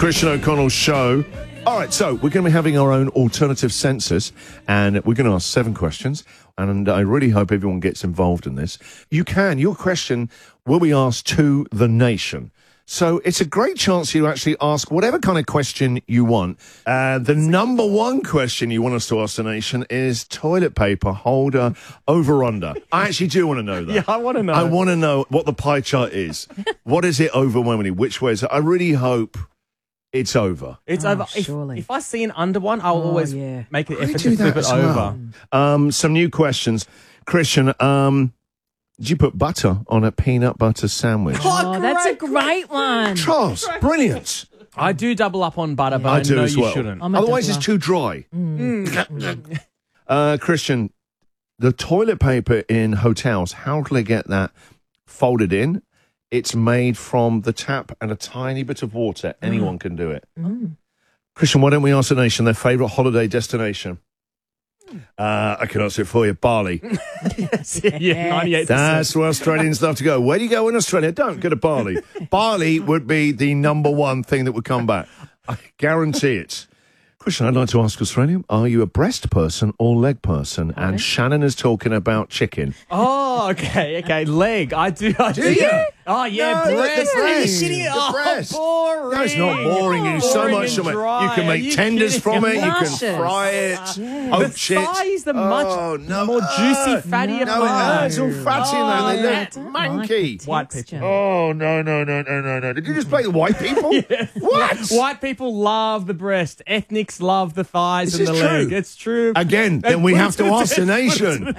Christian O'Connell Show. All right, so we're going to be having our own alternative census, and we're going to ask 7 questions, and I really hope everyone gets involved in this. You can. Your question will be asked to the nation. So it's a great chance you actually ask whatever kind of question you want. The number one question you want us to ask the nation is toilet paper holder over under. I actually do want to know that. Yeah, I want to know. I want to know what the pie chart is. What is it overwhelmingly? Which way is it? I really hope it's over. It's over. Surely. If I see an under one, I'll always make an effort do to flip that it as well. over. Some new questions. Christian, did you put butter on a peanut butter sandwich? Oh, that's a great one. Charles, brilliant. I do double up on butter, but I I do know as you well. shouldn't. I'm a Otherwise, it's doubler. too dry. Christian, the toilet paper in hotels, how do they get that folded in? It's made from the tap and a tiny bit of water. Anyone can do it. Christian, why don't we ask the nation their favourite holiday destination? I can answer it for you. Bali. Yeah, 98%. That's where Australians love to go. Where do you go in Australia? Don't go to Bali. Bali would be the number one thing that would come back. I guarantee it. Christian, I'd like to ask Australia, are you a breast person or leg person? And Shannon is talking about chicken. Oh, okay. Leg. I do. Do you? Oh, yeah, No, breast. the breast. Are you kidding? The Oh, breast. boring. No, it's not boring. It's so Boring much and from it. dry. You can Are make you tenders kidding? from it. You can Luscious. fry it. Yeah. Poach it. The thigh is the much no. more juicy, fattier No, part. it's all fatty in there. They I look don't manky. like the White texture. people. Oh, no. Did you just play the white people? What? White people love the breast. Ethnics love the thighs This and is the true. leg. It's true. Again, then we have to ask the nation.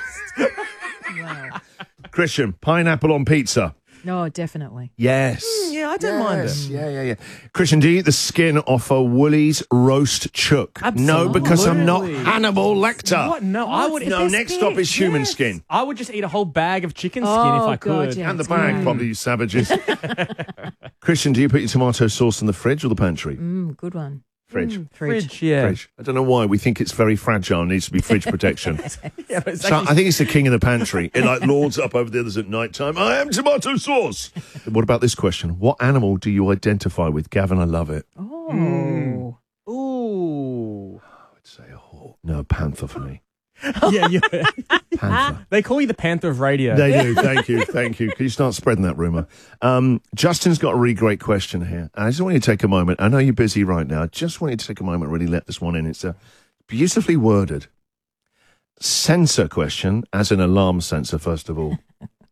Wow. Christian, pineapple on pizza. No, definitely. Yes. Yeah, I don't mind it. Yeah. Christian, do you eat the skin off a Woolies roast chook? No, because I'm not Absolutely. Hannibal Lecter. What? No, I would. No, next stop is human skin. I would just eat a whole bag of chicken skin Oh, if I God, could. yeah. And the It's bag, great. probably, you savages. Christian, do you put your tomato sauce in the fridge or the pantry? Good one. Fridge. Fridge, yeah. Fridge. I don't know why. We think it's very fragile, needs to be fridge protection. Yeah, but it's So actually- I think it's the king of the pantry. It like lords up over the others at night time. I am tomato sauce. What about this question? What animal do you identify with? Gavin, I love it. Oh. Ooh. I'd say a hawk. No, panther for me. Yeah. Panther. They call you the Panther of radio. They do. Thank you. Can you start spreading that rumour? Justin's got a really great question here. I just want you to take a moment. I know you're busy right now. I just want you to take a moment and really let this one in. It's a beautifully worded sensor question, as an alarm sensor, first of all.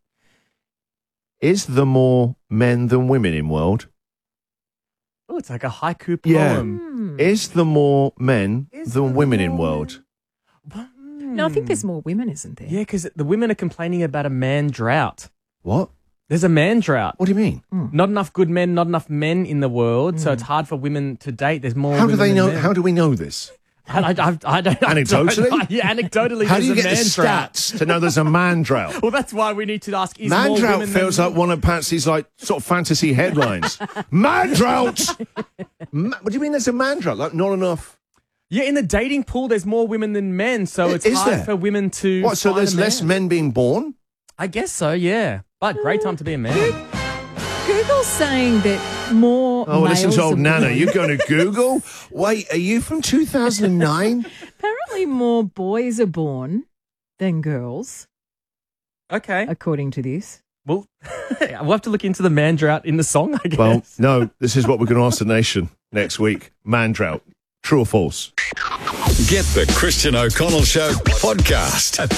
Is there more men than women in world? Oh, it's like a haiku Yeah. poem. Is there more men than women in world? No, I think there's more women, isn't there? Yeah, because the women are complaining about a man drought. What? There's a man drought. What do you mean? Not enough good men, not enough men in the world, so it's hard for women to date. There's more. How do women they than know? men. How do we know this? I don't. Anecdotally? Yeah, anecdotally. How do you there's get a the man drought. stats to know there's a man drought? Well, that's why we need to ask. Is Man more drought women feels than like one of Patsy's like sort of fantasy headlines. Man drought. What do you mean? There's a man drought? Like not enough. Yeah, in the dating pool, there's more women than men, so it's Is hard there? for women to. What? So find there's a less man. men being born? I guess so. Yeah, but great time to be a man. Google's saying that more Oh, listen males to old are Nana. born- You're going to Google? Wait, are you from 2009? Apparently more boys are born than girls, Okay, according to this. well, we'll have to look into the man drought in the song. I guess. Well, no. This is what we're going to ask the nation next week. Man drought. True or false? Get the Christian O'Connell Show podcast at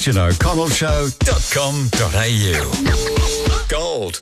thechristianoconnellshow.com.au. Gold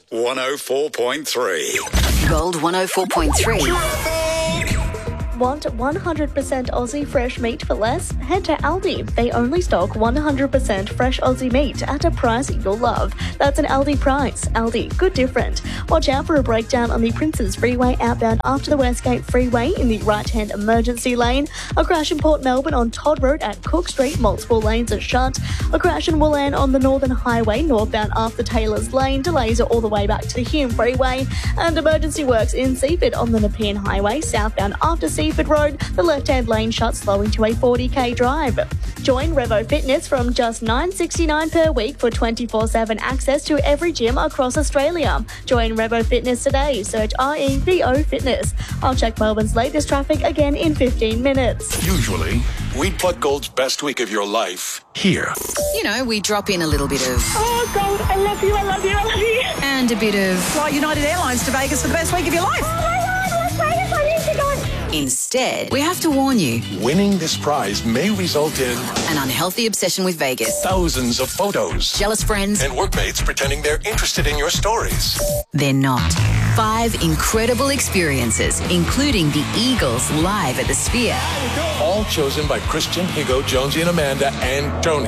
104.3. Gold 104.3. Want 100% Aussie fresh meat for less? Head to Aldi. They only stock 100% fresh Aussie meat at a price you'll love. That's an Aldi price. Aldi, good different. Watch out for a breakdown on the Princes Freeway outbound after the Westgate Freeway in the right-hand emergency lane. A crash in Port Melbourne on Todd Road at Cook Street. Multiple lanes are shut. A crash in Willan on the Northern Highway northbound after Taylor's Lane. Delays are all the way back to the Hume Freeway. And emergency works in Seaford on the Nepean Highway southbound after Seaford Seaford Road, the left-hand lane shuts slowing to a 40k drive. Join Revo Fitness from just $9.69 per week for 24/7 access to every gym across Australia. Join Revo Fitness today. Search REVO Fitness. I'll check Melbourne's latest traffic again in 15 minutes. Usually, we'd put Gold's best week of your life here. You know, we drop in a little bit of... Oh, Gold, I love you, I love you, I love you. And a bit of... Fly United Airlines to Vegas for the best week of your life. Oh, my God, Las Vegas, I need to go. Instead, we have to warn you, Winning this prize may result in an unhealthy obsession with Vegas, thousands of photos jealous friends, and workmates pretending they're interested in your stories. they're not. 5 incredible experiences, including the Eagles live at the Sphere. All chosen by Christian, Higo, Jonesy, and Amanda, and Tony.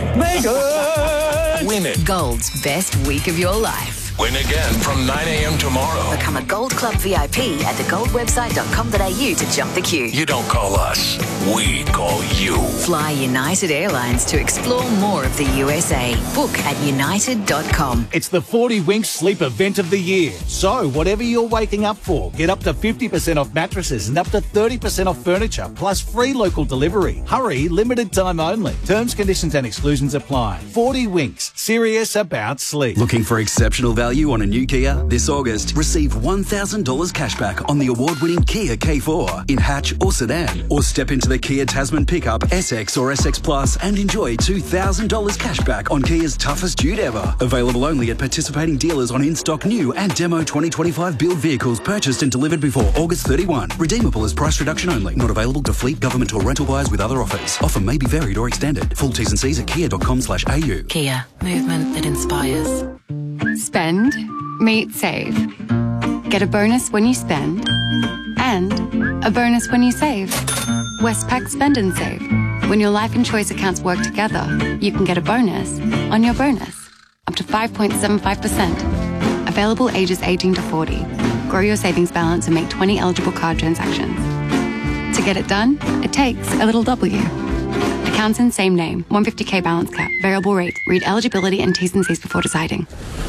Win it. Gold's best week of your life. Win again from 9 a.m. tomorrow. Become a Gold Club VIP at thegoldwebsite.com.au to jump the queue. You don't call us, we call you. Fly United Airlines to explore more of the USA. Book at united.com. It's the 40 Winks Sleep Event of the year. So, whatever you're waking up for, get up to 50% off mattresses and up to 30% off furniture, plus free local delivery. Hurry, limited time only. Terms, conditions and exclusions apply. 40 Winks, serious about sleep. Looking for exceptional value on a new Kia? This August, receive $1,000 cashback on the award-winning Kia K4 in hatch or sedan. Or step into the Kia Tasman pickup, SX or SX Plus and enjoy $2,000 cashback on Kia's toughest dude ever. Available only at participating dealers on in-stock new and demo 2025 build vehicles purchased and delivered before August 31. Redeemable as price reduction only. Not available to fleet, government or rental buyers with other offers. Offer may be varied or extended. Full T's and C's at kia.com/au. Kia, movement that inspires. Spend, meet, save. Get a bonus when you spend and a bonus when you save. Westpac Spend and Save. When your life and choice accounts work together, you can get a bonus on your bonus, up to 5.75%. Available ages 18 to 40. Grow your savings balance and make 20 eligible card transactions. To get it done, it takes a little W. Accounts in same name, 150k balance cap, variable rate. Read eligibility and T's and C's before deciding.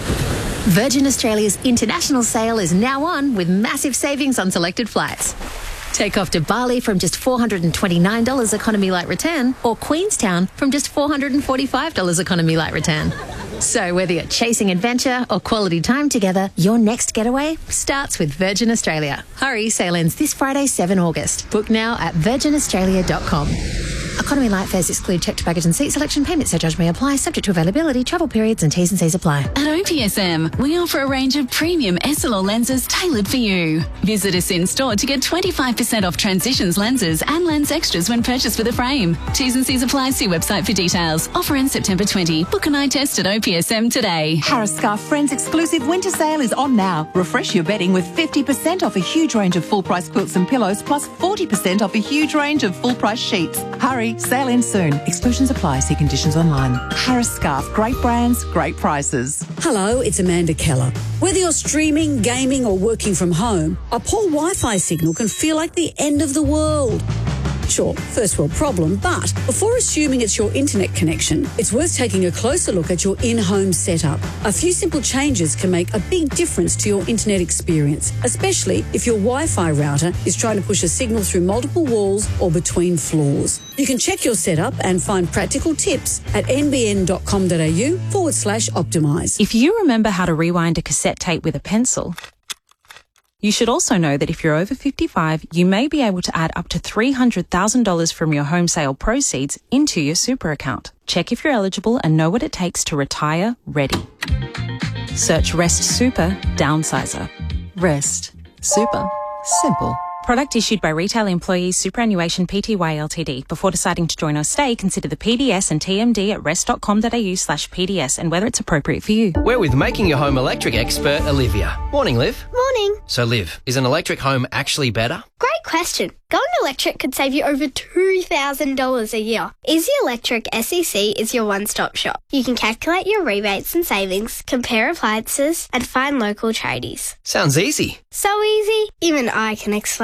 Virgin Australia's international sale is now on with massive savings on selected flights. Take off to Bali from just $429 economy light return, or Queenstown from just $445 economy light return. So whether you're chasing adventure or quality time together, your next getaway starts with Virgin Australia. Hurry, sale ends this Friday, 7 August. Book now at virginaustralia.com. Economy light fares exclude checked baggage and seat selection. Payment surcharge may apply, subject to availability, travel periods and T's and C's apply. At OPSM, we offer a range of premium SLR lenses tailored for you. Visit us in store to get 25% off Transitions lenses and lens extras when purchased with a frame. T's and C's apply. See website for details. Offer ends September 20. Book an eye test at OPSM today. Harris Scarf Friends exclusive winter sale is on now. Refresh your bedding with 50% off a huge range of full-price quilts and pillows, plus 40% off a huge range of full-price sheets. Hurry, sale ends soon. Exclusions apply. See conditions online. Harris Scarf, great brands, great prices. Hello, it's Amanda Keller. Whether you're streaming, gaming or working from home, a poor Wi-Fi signal can feel like the end of the world. Sure, first world problem, but before assuming it's your internet connection, it's worth taking a closer look at your in-home setup. A few simple changes can make a big difference to your internet experience, especially if your Wi-Fi router is trying to push a signal through multiple walls or between floors. You can check your setup and find practical tips at nbn.com.au/optimise. If you remember how to rewind a cassette tape with a pencil, you should also know that if you're over 55, you may be able to add up to $300,000 from your home sale proceeds into your super account. Check if you're eligible and know what it takes to retire ready. Search Rest Super Downsizer. Rest Super Simple. Product issued by Retail Employees Superannuation Pty Ltd. Before deciding to join or stay, consider the PDS and TMD at rest.com.au/PDS and whether it's appropriate for you. We're with Making Your Home Electric expert Olivia. Morning, Liv. Morning. So, Liv, is an electric home actually better? Great question. Going electric could save you over $2,000 a year. Easy Electric SEC is your one-stop shop. You can calculate your rebates and savings, compare appliances, and find local tradies. Sounds easy. So easy, even I can explain.